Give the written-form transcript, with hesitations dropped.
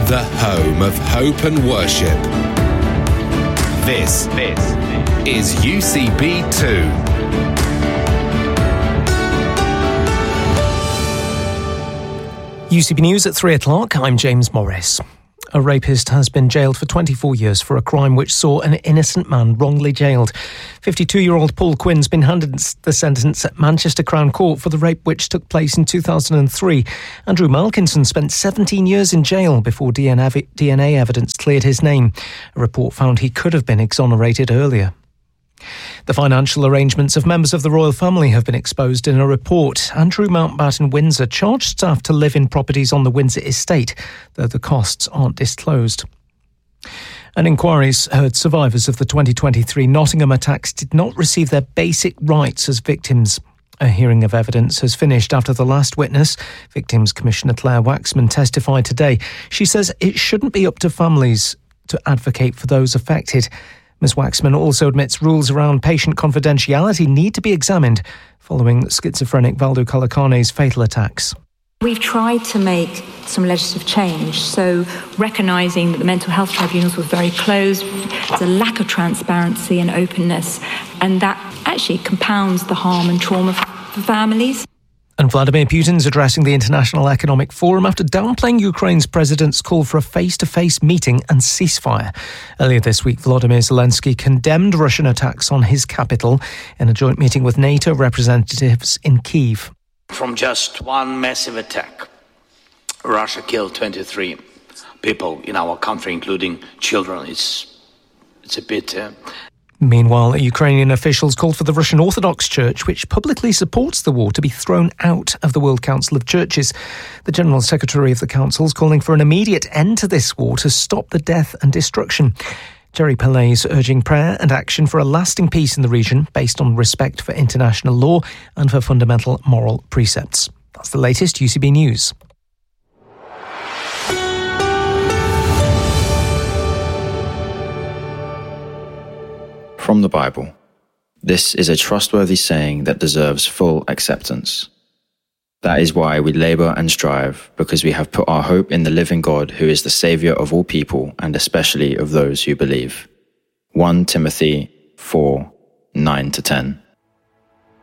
the home of hope and worship. This is UCB2. UCB News at 3 o'clock, I'm James Morris. A rapist has been jailed for 24 years for a crime which saw an innocent man wrongly jailed. 52-year-old Paul Quinn's been handed the sentence at Manchester Crown Court for the rape which took place in 2003. Andrew Malkinson spent 17 years in jail before DNA evidence cleared his name. A report found he could have been exonerated earlier. The financial arrangements of members of the royal family have been exposed in a report. Andrew Mountbatten Windsor charged staff to live in properties on the Windsor estate, though the costs aren't disclosed. An inquiry's heard survivors of the 2023 Nottingham attacks did not receive their basic rights as victims. A hearing of evidence has finished after the last witness, Victims Commissioner Claire Waxman, testified today. She says it shouldn't be up to families to advocate for those affected. Ms Waxman also admits rules around patient confidentiality need to be examined following schizophrenic Valdo Calacani's fatal attacks. We've tried to make some legislative change, so recognising that the mental health tribunals were very closed, there's a lack of transparency and openness, and that actually compounds the harm and trauma for families. And Vladimir Putin's addressing the International Economic Forum after downplaying Ukraine's president's call for a face-to-face meeting and ceasefire. Earlier this week, Volodymyr Zelensky condemned Russian attacks on his capital in a joint meeting with NATO representatives in Kyiv. From just one massive attack, Russia killed 23 people in our country, including children. It's a bit... Meanwhile, Ukrainian officials called for the Russian Orthodox Church, which publicly supports the war, to be thrown out of the World Council of Churches. The General Secretary of the Council is calling for an immediate end to this war to stop the death and destruction. Jerry Pillay is urging prayer and action for a lasting peace in the region based on respect for international law and for fundamental moral precepts. That's the latest UCB News. From the Bible. This is a trustworthy saying that deserves full acceptance. That is why we labor and strive, because we have put our hope in the living God, who is the Saviour of all people, and especially of those who believe. 1 Timothy 4, 9-10.